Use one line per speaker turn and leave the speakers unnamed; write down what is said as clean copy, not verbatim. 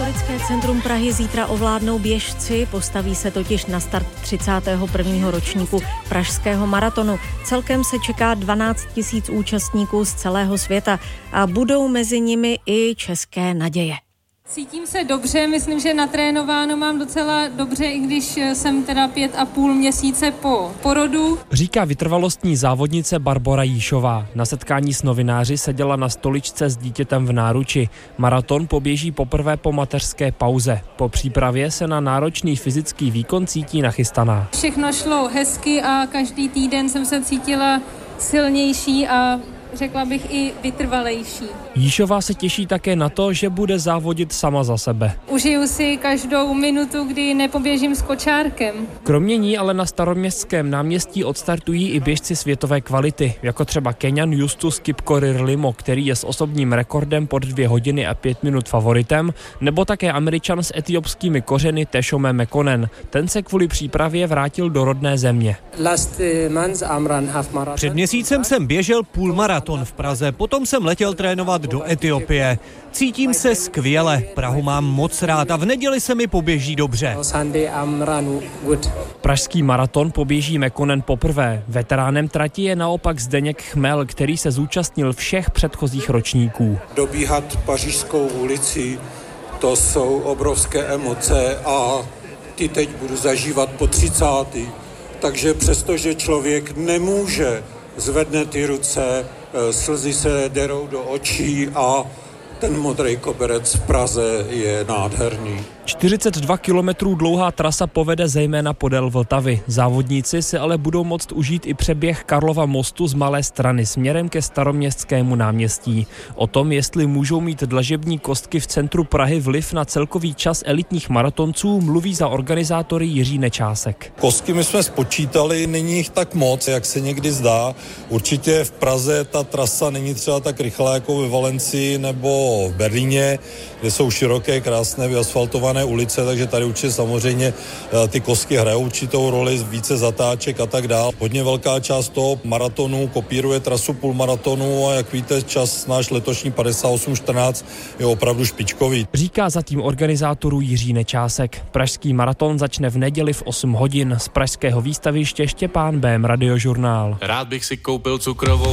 Historické centrum Prahy zítra ovládnou běžci, postaví se totiž na start 31. ročníku pražského maratonu. Celkem se čeká 12 000 účastníků z celého světa a budou mezi nimi i české naděje.
Cítím se dobře, myslím, že natrénováno mám docela dobře, i když jsem teda 5,5 měsíce po porodu.
Říká vytrvalostní závodnice Barbora Jíšová. Na setkání s novináři seděla na stoličce s dítětem v náruči. Maraton poběží poprvé po mateřské pauze. Po přípravě se na náročný fyzický výkon cítí nachystaná.
Všechno šlo hezky a každý týden jsem se cítila silnější a řekla bych i vytrvalejší.
Jíšová se těší také na to, že bude závodit sama za sebe.
Užiju si každou minutu, kdy nepoběžím s kočárkem.
Kromě ní ale na Staroměstském náměstí odstartují i běžci světové kvality, jako třeba Keňan Justus Kipkorir Limo, který je s osobním rekordem pod 2 hodiny a 5 minut favoritem, nebo také Američan s etiopskými kořeny Teshome Mekonnen. Ten se kvůli přípravě vrátil do rodné země.
Před měsícem jsem běžel půlmaraton v Praze, potom jsem letěl trénovat do Etiopie. Cítím se skvěle, Prahu mám moc rád a v neděli se mi poběží dobře.
Pražský maraton poběží Mekonnen poprvé. Veteránem trati je naopak Zdeněk Chmel, který se zúčastnil všech předchozích ročníků.
Dobíhat Pařížskou ulici, to jsou obrovské emoce a ty teď budu zažívat po 30. Takže přestože člověk nemůže, zvedne ty ruce, slzy se derou do očí a ten modrý koberec v Praze je nádherný.
42 kilometrů dlouhá trasa povede zejména podél Vltavy. Závodníci si ale budou moct užít i přeběh Karlova mostu z Malé Strany směrem ke Staroměstskému náměstí. O tom, jestli můžou mít dlažební kostky v centru Prahy vliv na celkový čas elitních maratonců, mluví za organizátory Jiří Nečásek.
Kostky my jsme spočítali, není jich tak moc, jak se někdy zdá. Určitě v Praze ta trasa není třeba tak rychlá jako ve Valencii nebo v Berlíně, kde jsou široké, krásné, vyasfaltované ulice, takže tady určitě samozřejmě ty kostky hrajou určitou roli, více zatáček a tak dál. Hodně velká část toho maratonu kopíruje trasu půlmaratonu a jak víte, čas náš letošní 58:14 je opravdu špičkový.
Říká zatím organizátorů Jiří Nečásek. Pražský maraton začne v neděli v 8 hodin. Z pražského výstaviště Štěpán Bém, Radiožurnál.
Rád bych si koupil cukrovou